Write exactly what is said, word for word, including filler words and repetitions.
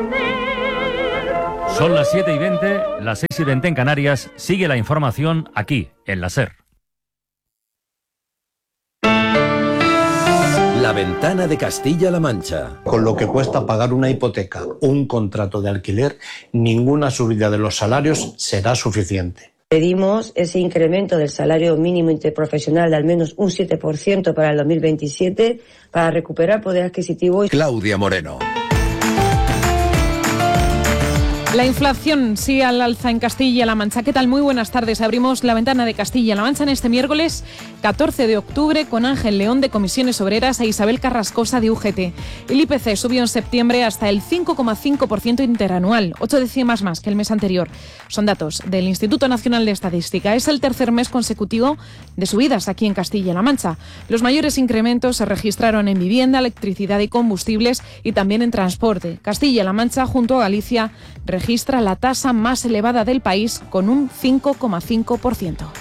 Son las siete y veinte, las seis y veinte en Canarias. Sigue la información aquí, en la SER. La Ventana de Castilla-La Mancha. Con lo que cuesta pagar una hipoteca o un contrato de alquiler, ninguna subida de los salarios será suficiente. Pedimos ese incremento del salario mínimo interprofesional de al menos un siete por ciento para el dos mil veintisiete para recuperar poder adquisitivo. Claudia Moreno. La inflación sigue al alza en Castilla-La Mancha. ¿Qué tal? Muy buenas tardes. Abrimos la ventana de Castilla-La Mancha en este miércoles catorce de octubre con Ángel León de Comisiones Obreras e Isabel Carrascosa de U G T. El I P C subió en septiembre hasta el cinco coma cinco por ciento interanual, ocho décimas más que el mes anterior. Son datos del Instituto Nacional de Estadística. Es el tercer mes consecutivo de subidas aquí en Castilla-La Mancha. Los mayores incrementos se registraron en vivienda, electricidad y combustibles y también en transporte. Castilla-La Mancha, junto a Galicia, registra la tasa más elevada del país con un cinco coma cinco por ciento.